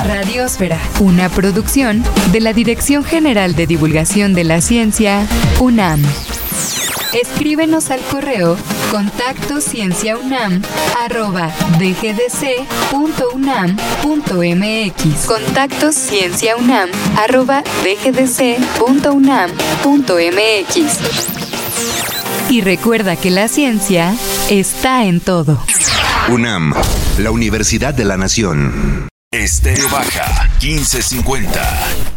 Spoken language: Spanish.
Radiosfera, una producción de la Dirección General de Divulgación de la Ciencia, UNAM. Escríbenos al correo contactoscienciaunam@dgdc.unam.mx. contactoscienciaunam@dgdc.unam.mx. Y recuerda que la ciencia está en todo. UNAM, la Universidad de la Nación. Estéreo Baja 1550.